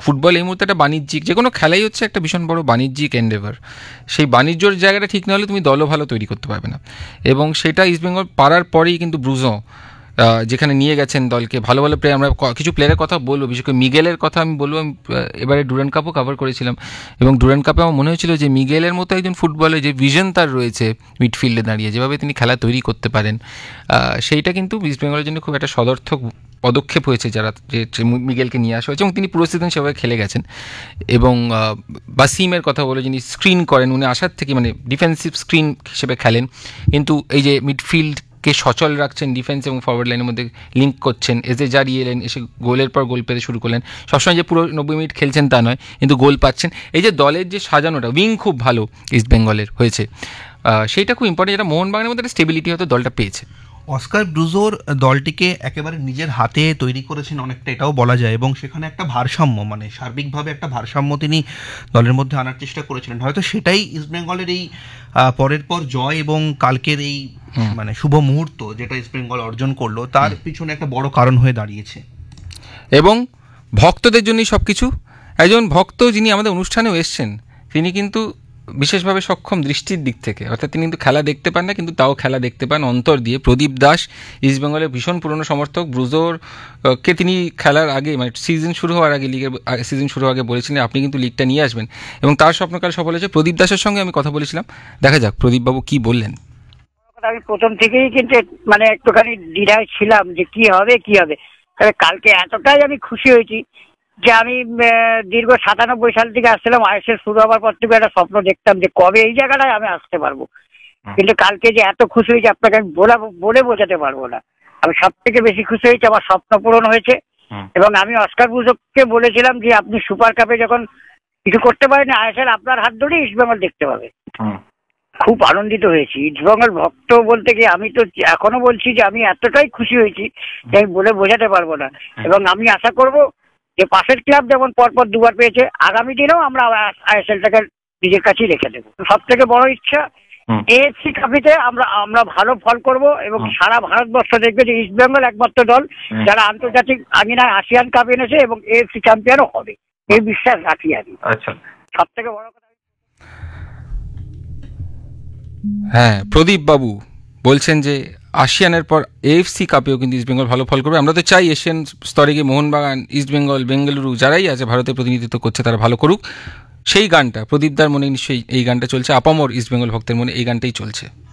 Football এই মুহূর্তে একটা বাণিজ্যিক, যে কোনো খেলাই হচ্ছে একটা ভীষণ বড় বাণিজ্যিক এন্ডেভার। সেই বাণিজ্যর জায়গাটা ঠিক না হলে তুমি দলও ভালো তৈরি করতে পারবে না, এবং সেটা ইস্টবেঙ্গল পারার পরেই কিন্তু ব্রুজো যেখানে নিয়ে গেছেন দলকে, ভালো ভালো প্লেয়ার, আমরা কিছু প্লেয়ারের কথা বলবো, বিশেষ করে মিগেলের কথা আমি বলবো। আমি এবারে ডুরান্ড কাপও কভার করেছিলাম, এবং ডুরান্ড কাপে আমার মনে হয়েছিল যে মিগেলের মতো একজন ফুটবলে যে ভিশন তার রয়েছে মিডফিল্ডে দাঁড়িয়ে, যেভাবে তিনি খেলা তৈরি করতে পারেন, সেইটা কিন্তু ইস্টবেঙ্গলের জন্য খুব একটা সদর্থক পদক্ষেপ হয়েছে যারা যে মিগেলকে নিয়ে আসা হয়েছে, এবং তিনি পুরো সিজন সেভাবে খেলে গেছেন। এবং বাসিমের কথা বলে, যিনি স্ক্রিন করেন, উনি আসার থেকে মানে ডিফেন্সিভ স্ক্রিন হিসেবে খেলেন, কিন্তু এই যে মিডফিল্ডকে সচল রাখছেন, ডিফেন্স এবং ফরওয়ার্ড লাইনের মধ্যে লিঙ্ক করছেন, এসে জারিয়ে এলেন, এসে গোলের পর গোল পেতে শুরু করলেন। সবসময় যে পুরো 90 মিনিট খেলছেন তা নয়, কিন্তু গোল পাচ্ছেন। এই যে দলের যে সাজানোটা, উইং খুব ভালো ইস্টবেঙ্গলের হয়েছে, সেইটা খুব ইম্পর্টেন্ট, যেটা মোহনবাগানের মধ্যে একটা স্টেবিলিটি হয়তো দলটা পেয়েছে। অস্কার ব্রুজোর দলটিকে একেবারে নিজের হাতে তৈরি করেছেন অনেকটা, এটাও বলা যায়, এবং সেখানে একটা ভারসাম্য, মানে সার্বিকভাবে একটা ভারসাম্য তিনি দলের মধ্যে আনার চেষ্টা করেছিলেন। হয়তো সেটাই ইস্টবেঙ্গলের এই পরের পর জয় এবং কালকের এই মানে শুভ মুহূর্ত যেটা ইস্টবেঙ্গল অর্জন করলো, তার পিছনে একটা বড় কারণ হয়ে দাঁড়িয়েছে। এবং ভক্তদের জন্যই সব কিছু। একজন ভক্ত যিনি আমাদের অনুষ্ঠানেও এসছেন, তিনি কিন্তু বিশেষভাবে সক্ষম দৃষ্টির দিক থেকে, অর্থাৎ তিনি কিন্তু খেলা দেখতে পান না, কিন্তু তাও খেলা দেখতে পান অন্তর দিয়ে। প্রদীপ দাস ইস্টবেঙ্গলের ভীষণ পুরনো সমর্থক। ব্রুজোর কে তিনি খেলার আগে, মানে সিজন শুরু হওয়ার আগে, লিগের সিজন শুরু হওয়ার আগে বলেছিলেন আপনি কিন্তু লিগটা নিয়ে আসবেন, এবং তার স্বপ্নকাল সফল হয়েছে। প্রদীপ দাসের সঙ্গে আমি কথা বলেছিলাম, দেখা যাক প্রদীপবাবু কী বললেন। আমি প্রথম থেকেই কিন্তু মানে একটুখানি দ্বিধায় ছিলাম যে কি হবে কি হবে। তবে কালকে এতটাই আমি খুশি হয়েছি যে আমি দীর্ঘ 97 সাল থেকে আসছিলাম, আইএসএল শুরু হওয়ার পর থেকে একটা স্বপ্ন দেখতাম যে কবে এই জায়গাটায় আমি আসতে পারবো। কিন্তু কালকে যে এত খুশি হয়েছে আপনাকে আমি বলে বোঝাতে পারবো না। আমি সব থেকে বেশি খুশি হয়েছি, আমার স্বপ্ন পূরণ হয়েছে। এবং আমি অস্কার ব্রুজোকে বলেছিলাম যে আপনি সুপার কাপে যখন কিছু করতে পারেন, আইএসএল আপনার হাত ধরেই ইস্টবেঙ্গল দেখতে পাবে। খুব আনন্দিত হয়েছি। ইস্টবেঙ্গল ভক্ত বলতে গিয়ে আমি তো এখনো বলছি যে আমি এতটাই খুশি হয়েছি যে আমি বলে বোঝাতে পারবো না। এবং আমি আশা করব যে পাশের ক্লাব যেমন পরপর দুবার পেয়েছে, আগামী দিনেও আমরা আইএসএলটাকে নিজের কাছেই রেখে দেবো। সব থেকে বড় ইচ্ছা এএফসি কাপে আমরা ভালো ফল করব, এবং সারা ভারতবর্ষ দেখবে যে ইস্টবেঙ্গল একমাত্র দল যারা আন্তর্জাতিক আঙিনায় আসিয়ান কাপ এনেছে এবং এএফসি চ্যাম্পিয়নও হবে, এই বিশ্বাস রাখি আমি। আচ্ছা, সব থেকে বড় কথা। হ্যাঁ, প্রদীপ বাবু বলছেন যে আসিয়ানের পর এএফসি কাপেও কিন্তু ইস্টবেঙ্গল ভালো ফল করবে। আমরা তো চাই এশিয়ান স্তরে গিয়ে মোহনবাগান, ইস্টবেঙ্গল, বেঙ্গালুরু যারাই আছে ভারতের প্রতিনিধিত্ব করছে তারা ভালো করুক। সেই গানটা প্রদীপদার মনে নিশ্চয়ই এই গানটা চলছে, আপামর ইস্টবেঙ্গল ভক্তের মনে এই গানটাই চলছে।